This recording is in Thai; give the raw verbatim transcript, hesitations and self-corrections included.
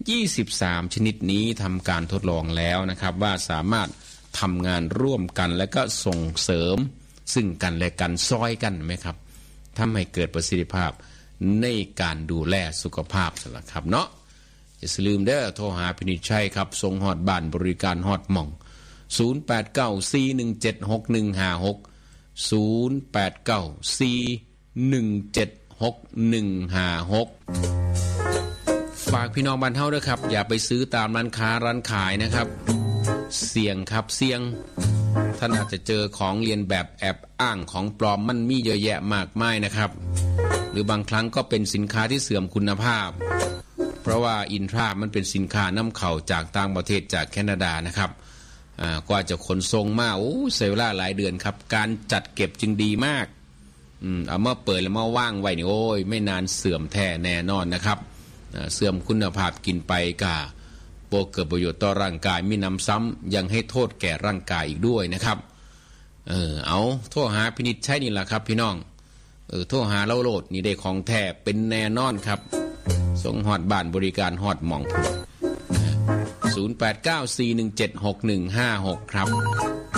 ยี่สิบสามชนิดนี้ทำการทดลองแล้วนะครับว่าสามารถทำงานร่วมกันและก็ส่งเสริมซึ่งกันและกันซอยกันไหมครับทำให้เกิดประสิทธิภาพในการดูแลสุขภาพสละครับเนาะอย่าลืมเด้อโทรหาพินิจชัยครับส่งฮอดบ้านบริการฮอดหม่องศูนย์ แปด เก้า สี่ หนึ่ง เจ็ด หก หนึ่ง ห้า หก ศูนย์ แปด เก้า สี่ หนึ่ง เจ็ด หก หนึ่ง ห้า หกฝากพี่น้องบ้านเฮาด้วยครับอย่าไปซื้อตามร้านค้าร้านขายนะครับเสี่ยงครับเสี่ยงท่านอาจจะเจอของเลียนแบบแอบอ้างของปลอมมันมีเยอะแยะมากมายนะครับหรือบางครั้งก็เป็นสินค้าที่เสื่อมคุณภาพเพราะว่าอินทรามันเป็นสินค้านำเข้าจากต่างประเทศจากแคนาดานะครับอ่ากว่าจะขนส่งมาโอ้เสียเวลาหลายเดือนครับการจัดเก็บจึงดีมากอืมเอามาเปิดแล้วมาว่างไว้นี่โอ้ยไม่นานเสื่อมแท้แน่นอนนะครับเสื่อมคุณภาพกินไปก็บ่เกิดประโยชน์ต่อร่างกายมีน้ำซ้ำยังให้โทษแก่ร่างกายอีกด้วยนะครับเออเอาโทรหาพินิจใช่นี่แหละครับพี่น้องเออโทรหาเราโลดนี่ได้ของแท้เป็นแน่นอนครับส่งฮอดบ้านบริการฮอดหม่องศูนย์ แปด เก้า สี่ หนึ่ง เจ็ด หก หนึ่ง ห้า หกครับ